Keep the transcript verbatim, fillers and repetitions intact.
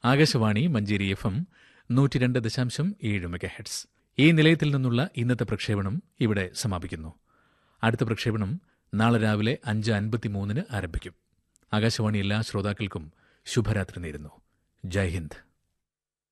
Akashvani Manjeri F M നൂറ്റി രണ്ട് ദശാംശം ഏഴ് മെഗാഹെർട്സ്. ഈ നിലയത്തിൽ നിന്നുള്ള ഇന്നത്തെ പ്രക്ഷേപണം ഇവിടെ സമാപിക്കുന്നു. അടുത്ത പ്രക്ഷേപണം നാളെ രാവിലെ അഞ്ച് അൻപത്തിമൂന്നിന് ആരംഭിക്കും. ആകാശവാണി എല്ലാ ശ്രോതാക്കൾക്കും ശുഭരാത്രി നേരുന്നു. ജയ് ഹിന്ദ്.